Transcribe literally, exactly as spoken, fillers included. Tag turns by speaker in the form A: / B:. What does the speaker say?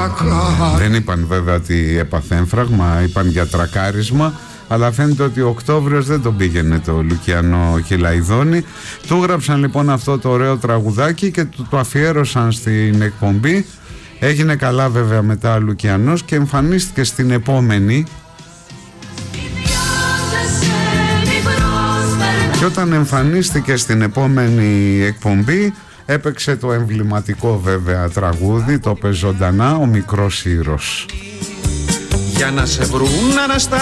A: Δεν είπαν βέβαια ότι έπαθε έμφραγμα, είπαν για τρακάρισμα, αλλά φαίνεται ότι ο Οκτώβριος δεν τον πήγαινε το Λουκιανό Χιλαϊδόνη. Του γράψαν λοιπόν αυτό το ωραίο τραγουδάκι και του το αφιέρωσαν στην εκπομπή. Έγινε καλά βέβαια μετά ο Λουκιανός και εμφανίστηκε στην επόμενη. Και όταν εμφανίστηκε στην επόμενη εκπομπή έπαιξε το εμβληματικό βέβαια τραγούδι, το είπε ζωντανά, ο Μικρός Ήρος.
B: Για να σε βρουν Αναστάση